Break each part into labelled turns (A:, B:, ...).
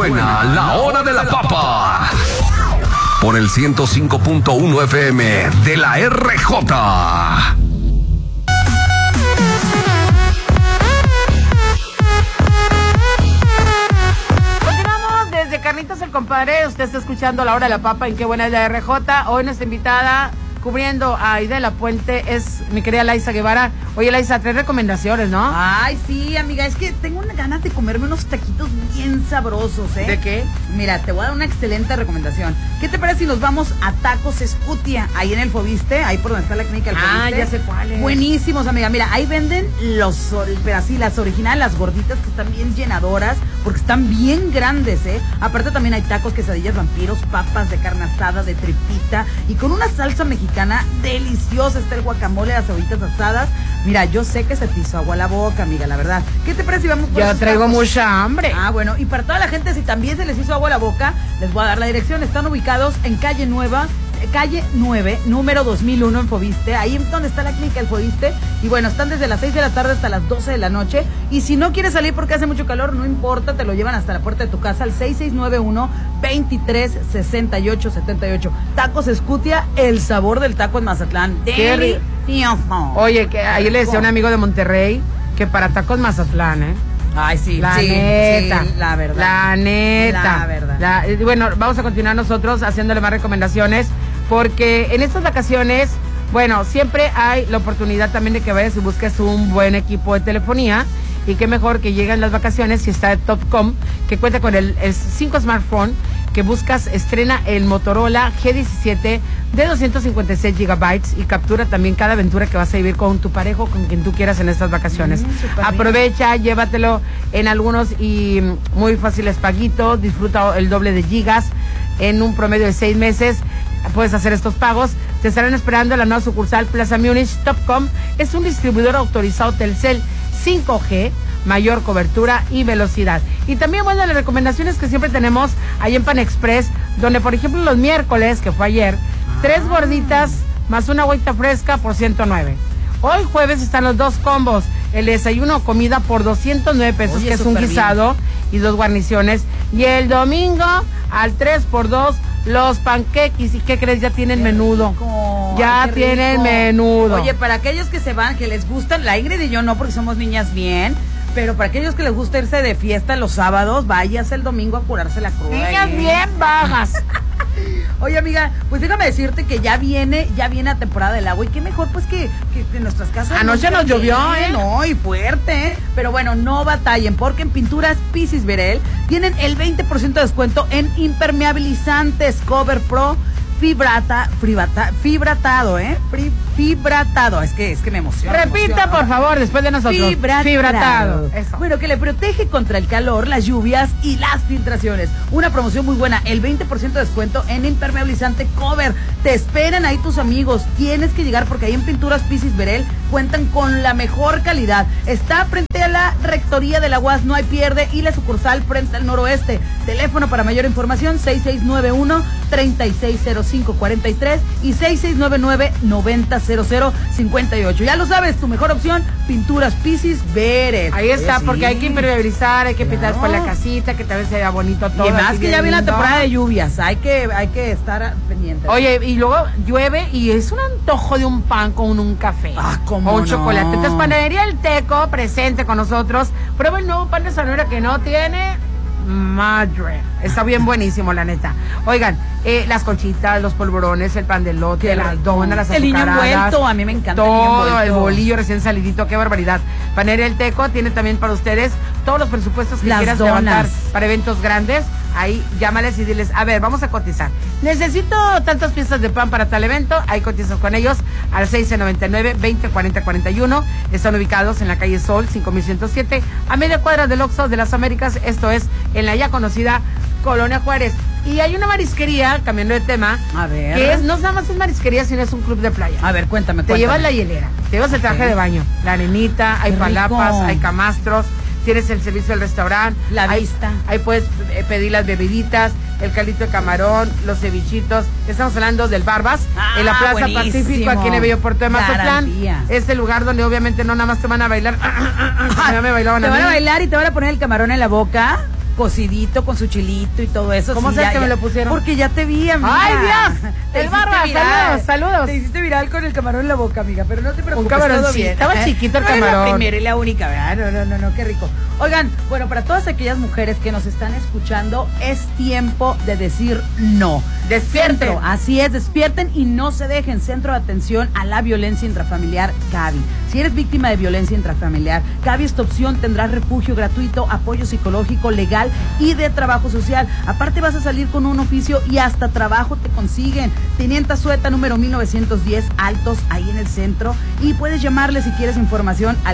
A: Suena la hora de la papa. Por el 105.1 FM de la RJ.
B: Carlitos el compadre, usted está escuchando La Hora de la Papa en Qué Buena es la RJ. Hoy nuestra invitada, cubriendo a Aida de la Puente, es mi querida Laisa Guevara. Oye, Laisa, 3 recomendaciones, ¿no?
C: Ay, sí, amiga, es que tengo unas ganas de comerme unos taquitos bien sabrosos, ¿eh?
B: ¿De qué?
C: Mira, te voy a dar una excelente recomendación. ¿Qué te parece si nos vamos a Tacos Escutia, ahí en el Fobiste, ahí por donde está la clínica del Fobiste?
B: Ah, ya sé cuál es.
C: Buenísimos, amiga. Mira, ahí venden pero así, las originales, las gorditas, que están bien llenadoras, porque están bien grandes, ¿eh? Aparte también hay tacos, quesadillas, vampiros, papas de carne asada, de tripita, y con una salsa mexicana deliciosa. Está el guacamole, las cebollitas asadas. Mira, yo sé que se te hizo agua la boca, amiga, la verdad. ¿Qué te parece si vamos por
B: Yo
C: esos
B: traigo
C: tacos?
B: mucha hambre.
C: Ah, bueno, y para toda la gente, si también se les hizo agua la boca, les voy a dar la dirección. Están ubicados en calle 9, número 2001 en Fobiste, ahí es donde está la clínica del Fobiste. Y bueno, están desde las 6 de la tarde hasta las 12 de la noche. Y si no quieres salir porque hace mucho calor, no importa, te lo llevan hasta la puerta de tu casa al 6691-236878. Tacos Escutia, el sabor del taco en Mazatlán.
B: Qué rico. Oye, que ahí le decía a un amigo de Monterrey que para tacos Mazatlán, ¿eh?
C: Ay, sí,
B: La
C: sí,
B: neta.
C: sí, la verdad.
B: La neta.
C: La verdad.
B: Bueno, vamos a continuar nosotros haciéndole más recomendaciones, porque en estas vacaciones, bueno, siempre hay la oportunidad también de que vayas y busques un buen equipo de telefonía. Y qué mejor que lleguen las vacaciones si está Topcom, que cuenta con el 5 smartphone que buscas. Estrena el Motorola G17 de 256 gigabytes y captura también cada aventura que vas a vivir con tu pareja o con quien tú quieras en estas vacaciones. Aprovecha, llévatelo en algunos y muy fáciles paguitos, disfruta el doble de gigas en un promedio de 6 meses. Puedes hacer estos pagos. Te estarán esperando en la nueva sucursal Plaza Múnich. Topcom es un distribuidor autorizado Telcel 5G, mayor cobertura y velocidad. Y también, bueno, las recomendaciones que siempre tenemos ahí en Pan Express, donde por ejemplo los miércoles, que fue ayer, 3 gorditas más una agüita fresca por 109. Hoy jueves están los 2 combos, el desayuno o comida por 209 pesos. Oye, que es un guisado y 2 guarniciones. Y el domingo al 3x2 los panqueques. ¿Y qué crees? Ya tienen menudo. Ya tienen menudo.
C: Oye, para aquellos que se van, que les gustan, la Ingrid y yo no, porque somos niñas bien, pero para aquellos que les gusta irse de fiesta los sábados, váyase el domingo a curarse la cruda.
B: Niñas bien bajas.
C: Oye, amiga, pues déjame decirte que ya viene la temporada del agua, y qué mejor pues que en nuestras casas.
B: Anoche nos llovió,
C: No, y fuerte, ¿eh? Pero bueno, no batallen, porque en Pinturas Pisis Verel tienen el 20% de descuento en impermeabilizantes Cover Pro fibratado, ¿eh? Fibratado, es que me emociona.
B: Repita, por favor, después de nosotros. Fibratado.
C: Eso. Bueno, que le protege contra el calor, las lluvias y las filtraciones. Una promoción muy buena, el 20% de descuento en impermeabilizante Cover. Te esperan ahí tus amigos. Tienes que llegar porque ahí en Pinturas Pisis Verel cuentan con la mejor calidad. Está frente a la Rectoría de la UAS, no hay pierde, y la sucursal frente al noroeste. Teléfono para mayor información 6691-360543 y 6699-900058. Ya lo sabes, tu mejor opción, Pinturas Pisis Verel.
B: Ahí está, porque hay que impermeabilizar, hay que pintar por la casita, que tal vez sea bonito todo.
C: Y más que ya viene la temporada de lluvias, hay que estar pendiente.
B: Oye, y luego llueve y es un antojo de un pan con un café.
C: ¿Cómo
B: o un
C: no?
B: chocolate. Entonces, Panadería El Teco, presente con nosotros. Prueba el nuevo pan de zanahoria que no tiene madre. Está bien buenísimo, la neta. Oigan, las conchitas, los polvorones, el pan de elote, las donas, las azucaradas.
C: El niño envuelto, a mí me encanta
B: todo, el bolillo recién salidito, qué barbaridad. Panadería El Teco tiene también para ustedes todos los presupuestos que quieras levantar para eventos grandes. Ahí llámales y diles, a ver, vamos a cotizar. Necesito tantas piezas de pan para tal evento. Ahí cotizas con ellos al 699-2040-41. Están ubicados en la calle Sol, 5107, a media cuadra del Oxxo de las Américas. Esto es en la ya conocida Colonia Juárez. Y hay una marisquería, cambiando de tema,
C: a ver,
B: que no nada más es marisquería, sino es un club de playa.
C: A ver, cuéntame.
B: Te llevas la hielera, te llevas el traje de baño, la arenita, hay palapas, hay camastros, tienes el servicio del restaurante,
C: la vista.
B: Ahí puedes pedir las bebiditas, el caldito de camarón, los cevichitos. Estamos hablando del Barbas, en la Plaza Pacífico, aquí en el Bello Puerto de Mazatlán. Este lugar donde obviamente no nada más te van a bailar.
C: Te van a bailar y te van a poner el camarón en la boca cocidito con su chilito y todo eso.
B: ¿Cómo sabes que me lo pusieron?
C: Porque ya te vi, amiga.
B: ¡Ay, Dios! El Barba, saludos.
C: Te hiciste viral con el camarón en la boca, amiga, pero no te preocupes.
B: Un camarón,
C: todo
B: sí.
C: bien.
B: Estaba chiquito el
C: No eres
B: camarón.
C: la primera y la única, ¿verdad? No, qué rico. Oigan, bueno, para todas aquellas mujeres que nos están escuchando, es tiempo de decir no.
B: Despierten.
C: Centro, así es, despierten y no se dejen. Centro de Atención a la Violencia Intrafamiliar, CAVI. Si eres víctima de violencia intrafamiliar, CAVI es tu opción. Tendrás refugio gratuito, apoyo psicológico, legal y de trabajo social. Aparte vas a salir con un oficio y hasta trabajo te consiguen. Tenienta Sueta, número 1910, Altos, ahí en el centro. Y puedes llamarle si quieres información al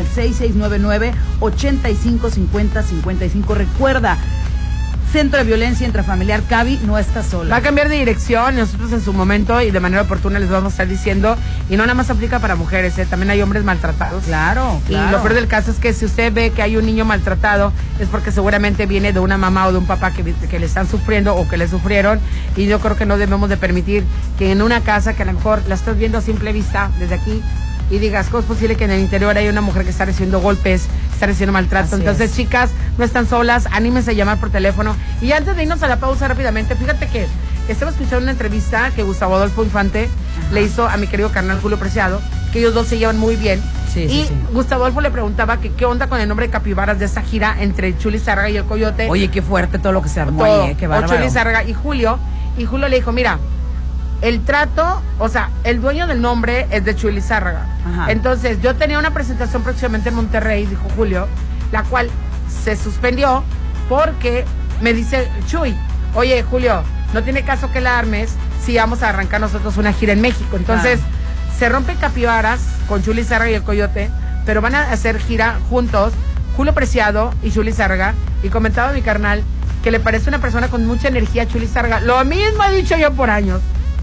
C: 6699-855055. Recuerda, Centro de Violencia Intrafamiliar CAVI no está sola.
B: Va a cambiar de dirección, nosotros en su momento y de manera oportuna les vamos a estar diciendo, y no nada más aplica para mujeres, también hay hombres maltratados.
C: Claro.
B: Y lo peor del caso es que si usted ve que hay un niño maltratado, es porque seguramente viene de una mamá o de un papá que le están sufriendo o que le sufrieron, y yo creo que no debemos de permitir que en una casa que a lo mejor la estás viendo a simple vista desde aquí, y digas, ¿cómo es posible que en el interior hay una mujer que está recibiendo golpes, está recibiendo maltrato?
C: Así
B: Entonces, chicas, no están solas, anímense a llamar por teléfono. Y antes de irnos a la pausa rápidamente, fíjate que estaba escuchando una entrevista que Gustavo Adolfo Infante le hizo a mi querido carnal Julio Preciado, que ellos dos se llevan muy bien. Y Gustavo Adolfo le preguntaba que qué onda con el nombre de Capibaras de esa gira entre Chuli Zárraga y el Coyote.
C: Oye, qué fuerte todo lo que se armó
B: Todo.
C: ahí, qué bárbaro.
B: O Chuli Zárraga y Julio le dijo, mira, el trato, o sea, el dueño del nombre es de Chuli Zárraga.
C: Ajá.
B: Entonces, yo tenía una presentación próximamente en Monterrey, dijo Julio, la cual se suspendió porque me dice Chuy, oye, Julio, no tiene caso que la armes si vamos a arrancar nosotros una gira en México. Entonces, se rompe Capibaras con Chuli Zárraga y el Coyote, pero van a hacer gira juntos, Julio Preciado y Chuli Zárraga, y comentaba mi carnal que le parece una persona con mucha energía a Chuli Zárraga. Lo mismo he dicho yo por años.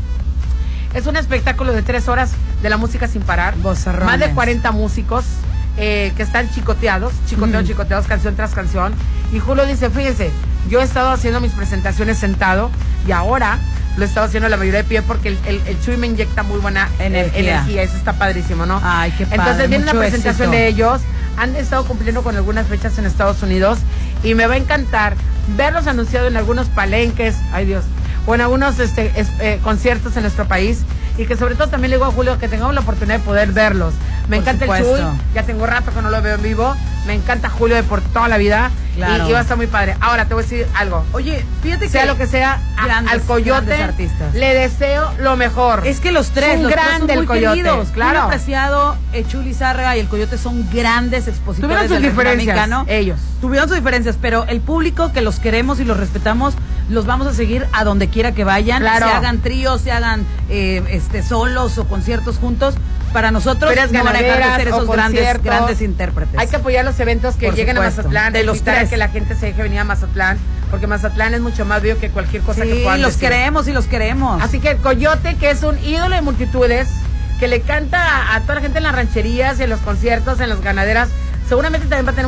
B: Es un espectáculo de 3 horas de la música sin parar.
C: Bozarrones.
B: Más de 40 músicos que están chicoteados, canción tras canción. Y Julio dice, fíjense, yo he estado haciendo mis presentaciones sentado y ahora lo he estado haciendo la mayoría de pie porque el Chuy me inyecta muy buena energía. Eso está padrísimo, ¿no?
C: Ay, qué padre.
B: Entonces viene una presentación
C: éxito
B: de ellos. Han estado cumpliendo con algunas fechas en Estados Unidos y me va a encantar verlos anunciados en algunos palenques. Ay, Dios. O en algunos conciertos en nuestro país, y que sobre todo también le digo a Julio que tengamos la oportunidad de poder verlos. Me encanta
C: supuesto.
B: el Chuy, ya tengo rato que no lo veo en vivo, me encanta Julio de por toda la vida,
C: claro.
B: y va a estar muy padre. Ahora te voy a decir algo.
C: Oye, fíjate
B: Sea
C: que
B: lo que sea, al Coyote
C: artistas.
B: le deseo lo mejor.
C: Es que los tres,
B: son grandes el Coyote,
C: queridos.
B: claro.
C: Julio Preciado, Chuli Zárraga y el Coyote son grandes expositores
B: Tuvieron sus
C: del regional
B: diferencias,
C: mexicano.
B: ellos.
C: Tuvieron sus diferencias, pero el público que los queremos y los respetamos, los vamos a seguir a donde quiera que vayan,
B: claro.
C: se hagan tríos, se hagan solos o conciertos juntos. Para nosotros no van a dejar de ser esos grandes intérpretes.
B: Hay que apoyar los eventos que lleguen a Mazatlán,
C: de los tres.
B: que la gente se deje venir a Mazatlán, porque Mazatlán es mucho más vivo que cualquier cosa que puedan
C: los
B: decir.
C: queremos y los queremos.
B: Así que el Coyote, que es un ídolo de multitudes, que le canta a toda la gente en las rancherías, en los conciertos, en las ganaderas, seguramente también va a tener